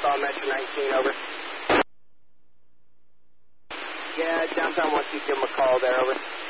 call Metro 19, over. Yeah, downtown wants you to give him a call there, over.